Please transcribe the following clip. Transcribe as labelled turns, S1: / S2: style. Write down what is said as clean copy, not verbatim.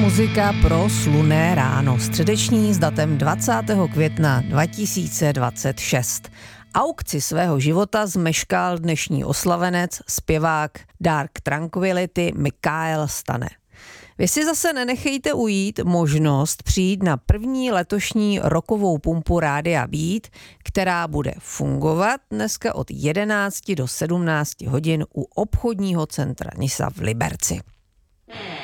S1: muzika pro slunné ráno, středeční s datem 20. května 2026. Aukci svého života zmeškal dnešní oslavenec, zpěvák Dark Tranquillity Mikael Stane. Vy si zase nenechejte ujít možnost přijít na první letošní rokovou pumpu Rádia Beat, která bude fungovat dneska od 11 do 17 hodin u obchodního centra Nisa v Liberci.